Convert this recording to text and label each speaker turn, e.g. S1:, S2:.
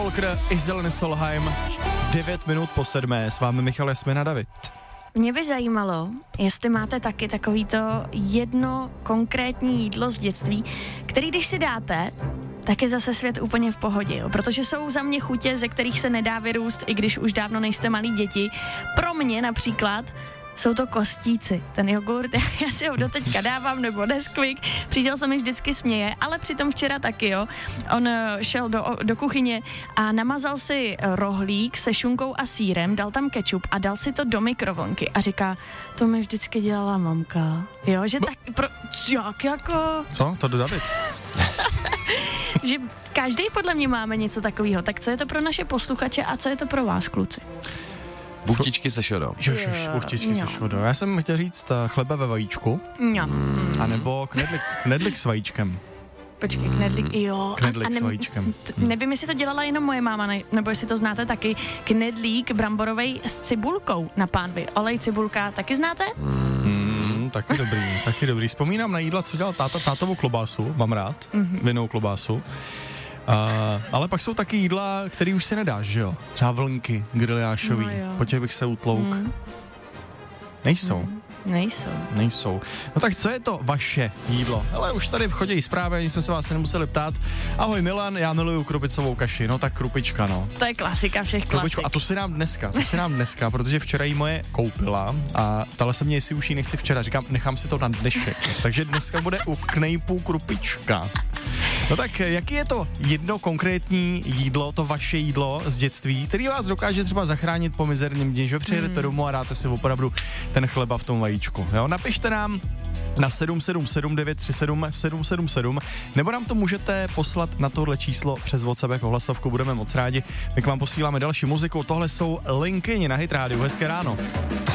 S1: Walker, Iselin Solheim, 9 minut po 7. S vámi Michal Jasmina David.
S2: Mě by zajímalo, jestli máte taky takovýto jedno konkrétní jídlo z dětství, který když si dáte, tak je zase svět úplně v pohodě, jo? Protože jsou za mě chutě, ze kterých se nedá vyrůst, i když už dávno nejste malí děti. Pro mě například jsou to kostíci, ten jogurt, já si ho doteďka dávám, nebo Nesquik, přítel se mi vždycky směje, ale přitom včera taky, jo. On šel do kuchyně a namazal si rohlík se šunkou a sýrem, dal tam kečup a dal si to do mikrovlnky a říká, to mi vždycky dělala mamka, jo, že tak, jak jako...
S1: Co? To do David?
S2: Že každý podle mě máme něco takového, tak co je to pro naše posluchače a co je to pro vás, kluci?
S3: Buchtičky se šodou.
S1: Buchtičky se šodou. Já jsem chtěl říct chleba ve vajíčku. A nebo knedlik s vajíčkem.
S2: Počkej, knedlik, jo.
S1: Knedlik s vajíčkem.
S2: Nevím, jestli to dělala jenom moje máma, nebo jestli to znáte taky. Knedlík bramborovej s cibulkou na pánvi. Olej, cibulka, taky znáte?
S1: Taky dobrý. Vzpomínám na jídla, co dělal tátovou klobásu, mám rád, vinnou klobásu. Ale pak jsou taky jídla, který už si nedáš, že jo? Třeba vlnky griliášový, po těch bych se utlouk. Nejsou. No tak co je to vaše jídlo? Ale už tady chodí zprávy, ani jsme se vás nemuseli ptát. Ahoj Milan, já miluju krupicovou kaši, no tak krupička, no.
S2: To je klasika všech klasik.
S1: A to si dám dneska, protože včera jí moje koupila a ptala se mě, jestli už jí nechci včera, říkám, nechám si to na dnešek. Takže dneska bude u knejpů krupička. No tak jaký je to jedno konkrétní jídlo, to vaše jídlo z dětství, který vás dokáže třeba zachránit po mizerném dni, že přijedete domů a dáte si opravdu ten chleba v tom vajíčku, jo? Napište nám na 777 937 777, nebo nám to můžete poslat na tohle číslo přes WhatsApp jako hlasovku, budeme moc rádi. My k vám posíláme další muziku, tohle jsou Linkyni na Hit Radio, hezké ráno.